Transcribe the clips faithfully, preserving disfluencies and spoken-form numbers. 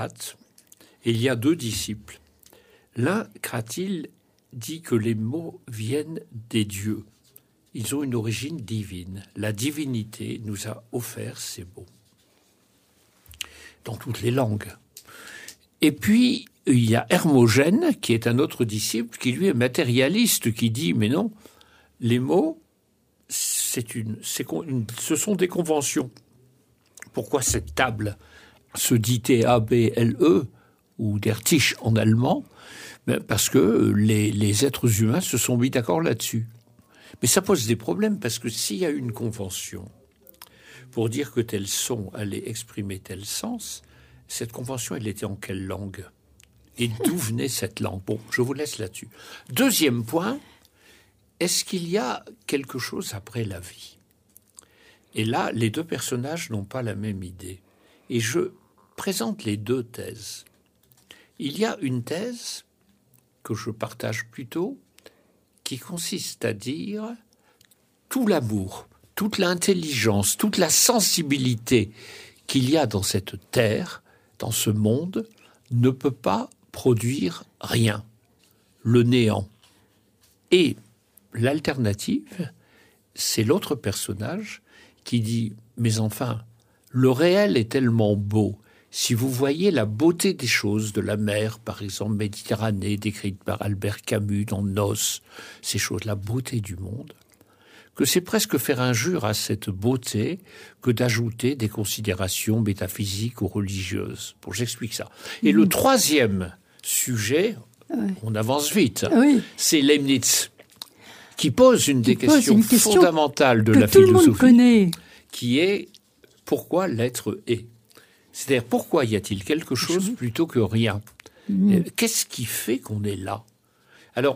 Et il y a deux disciples. L'un, Cratyle, dit que les mots viennent des dieux. Ils ont une origine divine. La divinité nous a offert ces mots. Dans toutes les langues. Et puis, il y a Hermogène, qui est un autre disciple, qui lui est matérialiste, qui dit, mais non, les mots, c'est une, c'est une, ce sont des conventions. Pourquoi cette table se dit T A B L E, ou der Tisch en allemand? Ben parce que les, les êtres humains se sont mis d'accord là-dessus. Mais ça pose des problèmes, parce que s'il y a une convention pour dire que tel son allait exprimer tel sens, cette convention, elle était en quelle langue? Et d'où venait cette langue? Bon, je vous laisse là-dessus. Deuxième point, est-ce qu'il y a quelque chose après la vie? Et là, les deux personnages n'ont pas la même idée. Et je présente les deux thèses. Il y a une thèse que je partage plutôt, qui consiste à dire tout l'amour, toute l'intelligence, toute la sensibilité qu'il y a dans cette terre, dans ce monde, ne peut pas produire rien, le néant. Et l'alternative, c'est l'autre personnage qui dit « Mais enfin, le réel est tellement beau. Si vous voyez la beauté des choses, de la mer, par exemple, Méditerranée, décrite par Albert Camus dans Nos, ces choses, la beauté du monde, que c'est presque faire injure à cette beauté que d'ajouter des considérations métaphysiques ou religieuses. » Bon, j'explique ça. Et mmh. le troisième sujet, oui. on avance vite, oui. c'est Leibniz, qui pose une qui des pose questions une question fondamentales de la philosophie, qui est « Pourquoi l'être est ?» C'est-à-dire, pourquoi y a-t-il quelque chose plutôt que rien? mmh. Qu'est-ce qui fait qu'on est là? Alors,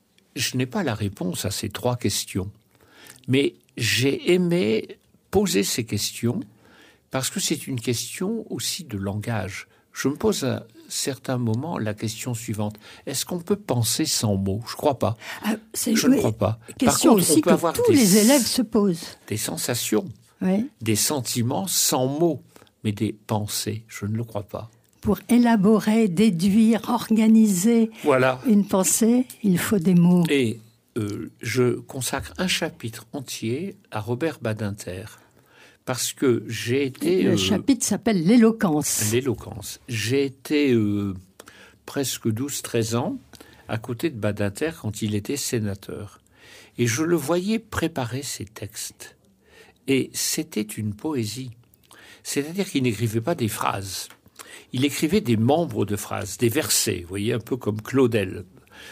je n'ai pas la réponse à ces trois questions. Mais j'ai aimé poser ces questions parce que c'est une question aussi de langage. Je me pose à certains moments la question suivante. Est-ce qu'on peut penser sans mots? Je ne crois pas. Ah, je ne crois pas. Question Par contre, aussi on peut que avoir tous des, les élèves se posent. Des sensations, oui. des sentiments sans mots, mais des pensées. Je ne le crois pas. Pour élaborer, déduire, organiser voilà. une pensée, il faut des mots. Et Euh, je consacre un chapitre entier à Robert Badinter parce que j'ai été... Le euh, chapitre s'appelle « L'éloquence ». L'éloquence. J'ai été euh, presque douze treize ans à côté de Badinter quand il était sénateur. Et je le voyais préparer ses textes. Et c'était une poésie. C'est-à-dire qu'il n'écrivait pas des phrases. Il écrivait des membres de phrases, des versets, vous voyez, un peu comme Claudel.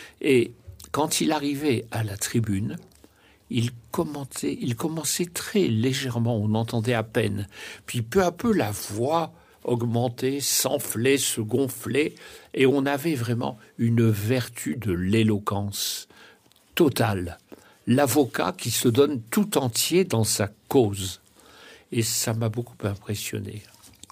Et quand il arrivait à la tribune, il commençait, il commençait très légèrement, on entendait à peine. Puis peu à peu, la voix augmentait, s'enflait, se gonflait, et on avait vraiment une vertu de l'éloquence totale. L'avocat qui se donne tout entier dans sa cause. Et ça m'a beaucoup impressionné.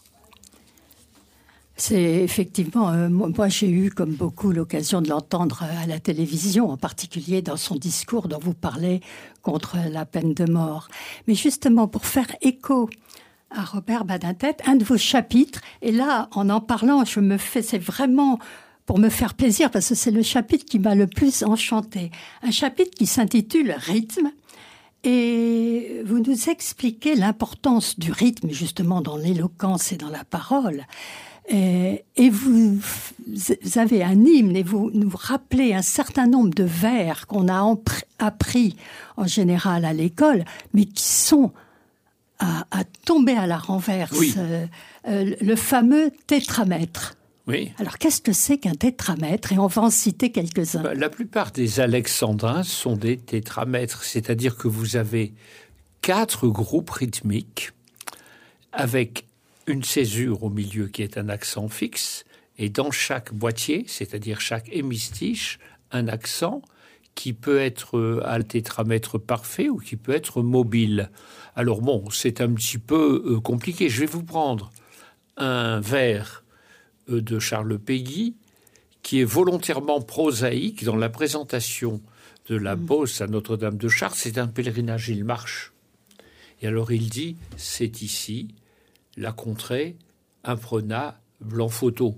C'est effectivement, euh, moi j'ai eu comme beaucoup l'occasion de l'entendre à la télévision, en particulier dans son discours dont vous parlez contre la peine de mort. Mais justement, pour faire écho à Robert Badinter, un de vos chapitres, et là, en en parlant, je me fais, c'est vraiment pour me faire plaisir, parce que c'est le chapitre qui m'a le plus enchanté. Un chapitre qui s'intitule « Rythme ». Et vous nous expliquez l'importance du rythme, justement, dans l'éloquence et dans la parole. Et, et vous, vous avez un hymne et vous nous rappelez un certain nombre de vers qu'on a empr- appris en général à l'école, mais qui sont à, à tomber à la renverse. Oui. Euh, euh, le fameux tétramètre. Oui. Alors, qu'est-ce que c'est qu'un tétramètre? Et on va en citer quelques-uns. Bah, la plupart des alexandrins sont des tétramètres, c'est-à-dire que vous avez quatre groupes rythmiques avec une césure au milieu qui est un accent fixe, et dans chaque boîtier, c'est-à-dire chaque hémistiche, un accent qui peut être à tétramètre parfait ou qui peut être mobile. Alors bon, c'est un petit peu compliqué. Je vais vous prendre un vers de Charles Péguy qui est volontairement prosaïque dans la présentation de la Beauce à Notre-Dame de Chartres. C'est un pèlerinage, il marche. Et alors il dit, c'est ici la contrée imprenat blanc photo.